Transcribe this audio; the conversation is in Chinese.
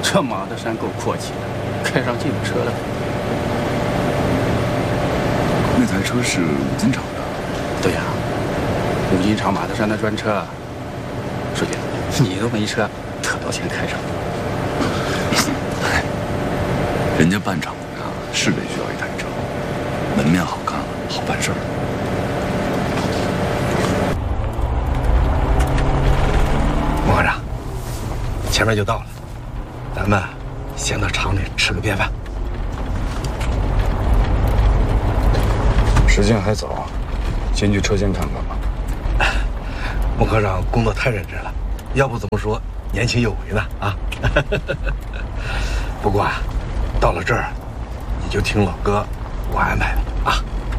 这马德山够阔气的，开上进口车了。 那台车是五金厂的。 对呀，五金厂马德山的专车。书记，你都没车，特多钱开上？ 人家办厂子啊，是得需要一台车，门面好看了，好办事儿。 孟科长，前面就到了，咱们先到厂里吃个便饭。 时间还早，先去车间看看吧。 孟科长工作太认真了，要不怎么说年轻有为呢？啊！不过啊，到了这儿，你就听老哥我安排的啊。